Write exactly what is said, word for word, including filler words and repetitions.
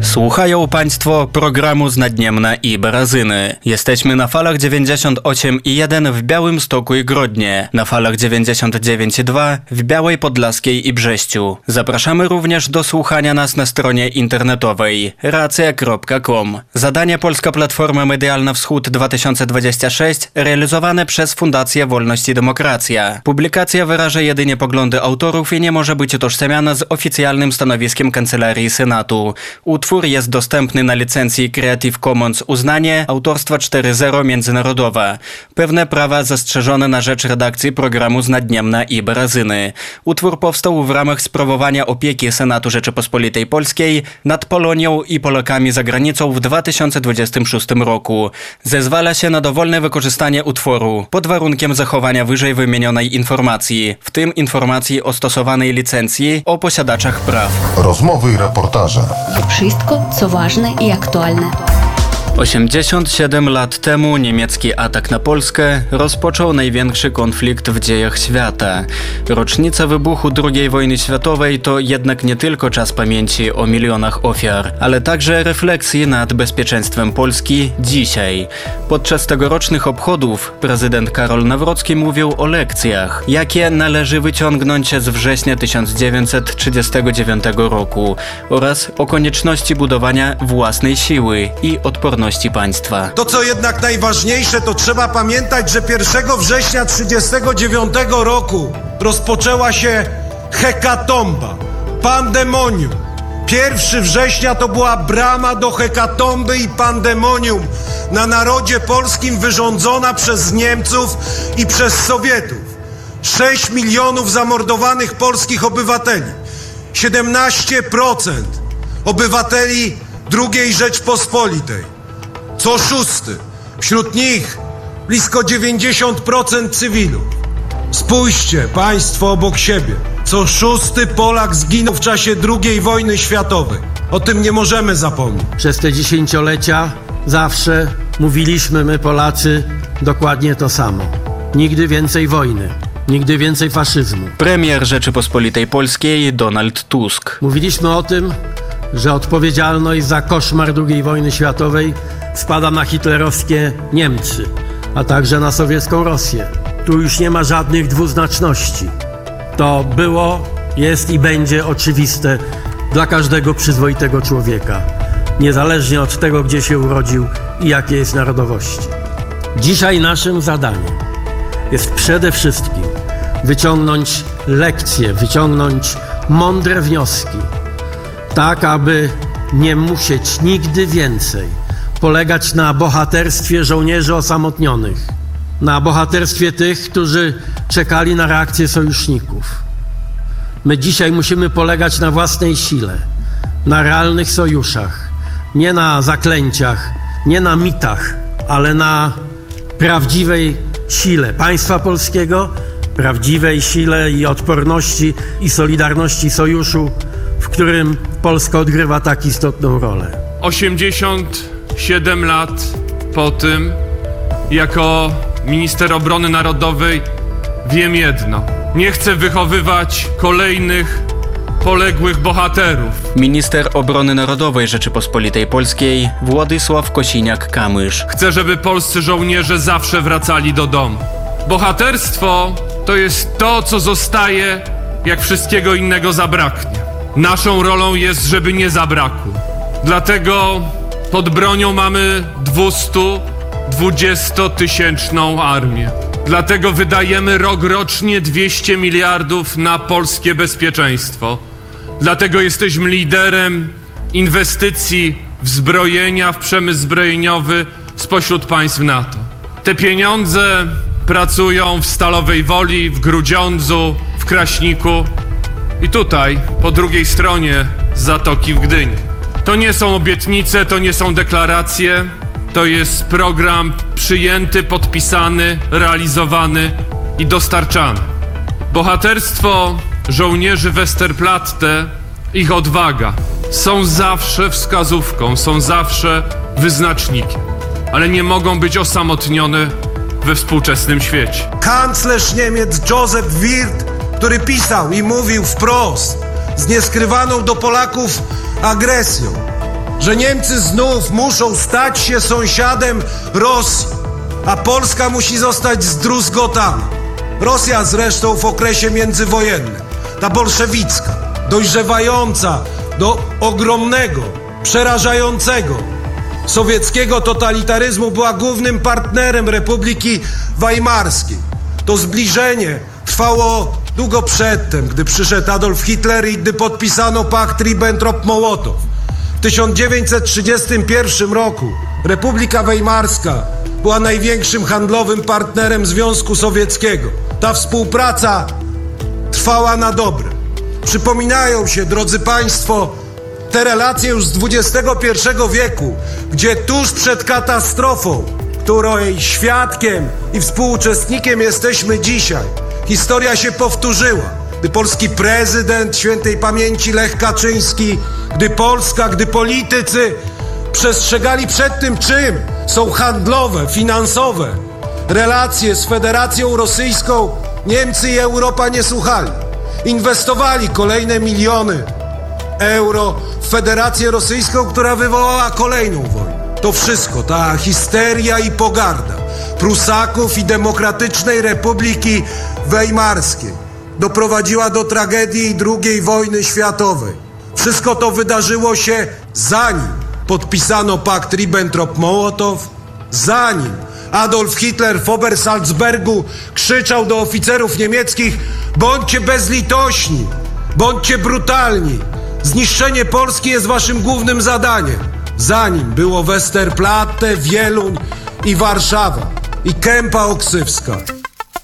Słuchają Państwo programu z Nadniemna i Barazyny. Jesteśmy na falach dziewięćdziesiąt osiem i jeden w Białymstoku i Grodnie, na falach dziewięćdziesiąt dziewięć i dwa w Białej Podlaskiej i Brześciu. Zapraszamy również do słuchania nas na stronie internetowej racja kropka com. Zadanie Polska Platforma Medialna Wschód dwa tysiące dwadzieścia sześć realizowane przez Fundację Wolność i Demokracja. Publikacja wyraża jedynie poglądy autorów i nie może być utożsamiana z oficjalnym stanowiskiem Kancelarii Senatu. Utwór jest dostępny na licencji Creative Commons uznanie autorstwa cztery zero międzynarodowa. Pewne prawa zastrzeżone na rzecz redakcji programu z Nadniemna i Barazyny. Utwór powstał w ramach sprawowania opieki Senatu Rzeczypospolitej Polskiej nad Polonią i Polakami za granicą w dwa tysiące dwudziestym szóstym roku. Zezwala się na dowolne wykorzystanie utworu pod warunkiem zachowania wyżej wymienionej informacji, w tym informacji o stosowanej licencji o posiadaczach praw. Rozmowy i reportaże. Wszystko, co ważne i aktualne. osiemdziesiąt siedem lat temu niemiecki atak na Polskę rozpoczął największy konflikt w dziejach świata. Rocznica wybuchu drugiej wojny światowej to jednak nie tylko czas pamięci o milionach ofiar, ale także refleksji nad bezpieczeństwem Polski dzisiaj. Podczas tegorocznych obchodów prezydent Karol Nawrocki mówił o lekcjach, jakie należy wyciągnąć z września tysiąc dziewięćset trzydziestego dziewiątego roku oraz o konieczności budowania własnej siły i odporności państwa. To, co jednak najważniejsze, to trzeba pamiętać, że pierwszego września tysiąc dziewięćset trzydziestego dziewiątego roku rozpoczęła się hekatomba, pandemonium. pierwszego września to była brama do hekatomby i pandemonium na narodzie polskim wyrządzona przez Niemców i przez Sowietów. sześć milionów zamordowanych polskich obywateli, siedemnaście procent obywateli drugiej Rzeczpospolitej. Co szósty, wśród nich blisko dziewięćdziesiąt procent cywilów. Spójrzcie państwo obok siebie. Co szósty Polak zginął w czasie drugiej wojny światowej. O tym nie możemy zapomnieć. Przez te dziesięciolecia zawsze mówiliśmy my Polacy dokładnie to samo. Nigdy więcej wojny. Nigdy więcej faszyzmu. Premier Rzeczypospolitej Polskiej Donald Tusk. Mówiliśmy o tym, że odpowiedzialność za koszmar drugiej wojny światowej spada na hitlerowskie Niemcy, a także na sowiecką Rosję. Tu już nie ma żadnych dwuznaczności. To było, jest i będzie oczywiste dla każdego przyzwoitego człowieka, niezależnie od tego, gdzie się urodził i jakiej jest narodowości. Dzisiaj naszym zadaniem jest przede wszystkim wyciągnąć lekcje, wyciągnąć mądre wnioski, tak aby nie musieć nigdy więcej polegać na bohaterstwie żołnierzy osamotnionych, na bohaterstwie tych, którzy czekali na reakcję sojuszników. My dzisiaj musimy polegać na własnej sile, na realnych sojuszach, nie na zaklęciach, nie na mitach, ale na prawdziwej sile państwa polskiego, prawdziwej sile i odporności i solidarności sojuszu, w którym Polska odgrywa tak istotną rolę. osiemdziesiąt siedem lat po tym, jako minister obrony narodowej wiem jedno. Nie chcę wychowywać kolejnych poległych bohaterów. Minister obrony narodowej Rzeczypospolitej Polskiej Władysław Kosiniak-Kamysz. Chcę, żeby polscy żołnierze zawsze wracali do domu. Bohaterstwo to jest to, co zostaje, jak wszystkiego innego zabraknie. Naszą rolą jest, żeby nie zabrakło. Dlatego pod bronią mamy dwudziestodwutysięczną armię. Dlatego wydajemy rok rocznie dwieście miliardów na polskie bezpieczeństwo. Dlatego jesteśmy liderem inwestycji w zbrojenia, w przemysł zbrojeniowy spośród państw NATO. Te pieniądze pracują w Stalowej Woli, w Grudziądzu, w Kraśniku i tutaj, po drugiej stronie Zatoki w Gdyni. To nie są obietnice, to nie są deklaracje, to jest program przyjęty, podpisany, realizowany i dostarczany. Bohaterstwo żołnierzy Westerplatte, ich odwaga są zawsze wskazówką, są zawsze wyznacznikiem, ale nie mogą być osamotnione we współczesnym świecie. Kanclerz Niemiec Joseph Wirth, który pisał i mówił wprost z nieskrywaną do Polaków agresją: że Niemcy znów muszą stać się sąsiadem Rosji, a Polska musi zostać zdruzgotana. Rosja zresztą w okresie międzywojennym, ta bolszewicka, dojrzewająca do ogromnego, przerażającego sowieckiego totalitaryzmu, była głównym partnerem Republiki Weimarskiej. To zbliżenie trwało długo przedtem, gdy przyszedł Adolf Hitler i gdy podpisano pakt Ribbentrop-Mołotow. W tysiąc dziewięćset trzydziestym pierwszym roku Republika Weimarska była największym handlowym partnerem Związku Sowieckiego. Ta współpraca trwała na dobre. Przypominają się, drodzy Państwo, te relacje już z dwudziestego pierwszego wieku, gdzie tuż przed katastrofą, której świadkiem i współuczestnikiem jesteśmy dzisiaj, historia się powtórzyła. Gdy polski prezydent świętej pamięci Lech Kaczyński, gdy Polska, gdy politycy przestrzegali przed tym, czym są handlowe, finansowe relacje z Federacją Rosyjską, Niemcy i Europa nie słuchali. Inwestowali kolejne miliony euro w Federację Rosyjską, która wywołała kolejną wojnę. To wszystko, ta histeria i pogarda Prusaków i Demokratycznej Republiki Weimarskiej doprowadziła do tragedii drugiej wojny światowej. Wszystko to wydarzyło się zanim podpisano pakt Ribbentrop-Mołotow, zanim Adolf Hitler w Obersalzbergu krzyczał do oficerów niemieckich: bądźcie bezlitośni, bądźcie brutalni, zniszczenie Polski jest waszym głównym zadaniem. Zanim było Westerplatte, Wieluń i Warszawa i Kępa Oksywska.